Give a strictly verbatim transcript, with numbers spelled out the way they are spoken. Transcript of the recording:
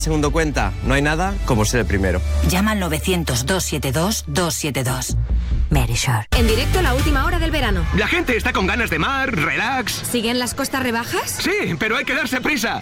Segundo cuenta, no hay nada como ser el primero. Llama al novecientos, doscientos setenta y dos, doscientos setenta y dos. Merisure. En directo la última hora del verano. La gente está con ganas de mar, relax. ¿Siguen las costas rebajas? Sí, pero hay que darse prisa.